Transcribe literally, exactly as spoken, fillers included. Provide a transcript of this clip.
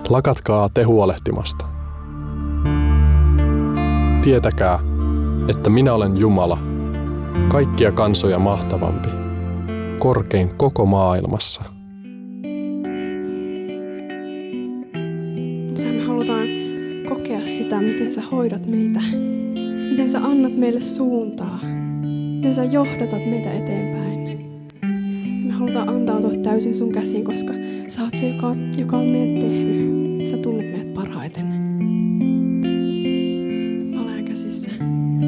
Lakatkaa te huolehtimasta. Tietäkää, että minä olen Jumala, kaikkia kansoja mahtavampi, korkein koko maailmassa. Sä me halutaan kokea sitä, miten sä hoidat meitä. Miten sä annat meille suuntaa. Miten sä johdatat meitä eteenpäin. Me halutaan antautua täysin sun käsiin, koska sä oot se, joka, joka on meidät tehnyt. Sä tunnet meidät parhaiten.